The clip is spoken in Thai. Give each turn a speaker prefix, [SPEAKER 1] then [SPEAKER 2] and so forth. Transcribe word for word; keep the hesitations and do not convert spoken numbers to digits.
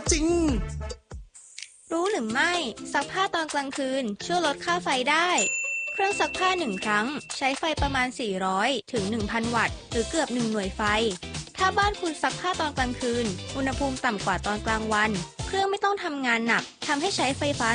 [SPEAKER 1] จริง
[SPEAKER 2] รู้หรือไม่ซักผ้าตอนกลางคืนช่วยลดค่าไฟได้เครื่องซักผ้าหนึ่งครั้งใช้ไฟประมาณสี่ร้อยถึง หนึ่งพัน วัตต์หรือเกือบหนึ่งหน่วยไฟถ้าบ้านคุณซักผ้าตอนกลางคืนอุณหภูมิต่ำกว่าตอนกลางวันเครื่องไม่ต้องทำงานหนักทำให้ใช้ไฟฟ้า